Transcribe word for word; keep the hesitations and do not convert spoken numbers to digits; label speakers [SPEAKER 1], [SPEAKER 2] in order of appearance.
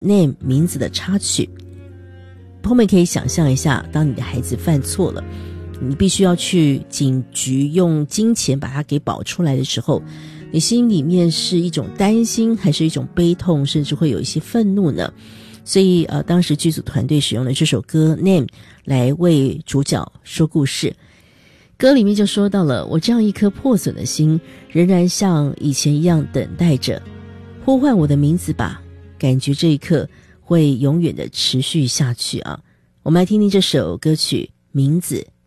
[SPEAKER 1] Name 名字的插曲。后面可以想象一下，当你的孩子犯错了，你必须要去警局用金钱把他给保出来的时候，你心里面是一种担心，还是一种悲痛，甚至会有一些愤怒呢？所以呃，当时剧组团队使用了这首歌 Name 来为主角说故事。歌里面就说到了，我这样一颗破损的心，仍然像以前一样等待着，呼唤我的名字吧，感觉这一刻会永远的持续下去啊。我们来听听这首歌曲，名字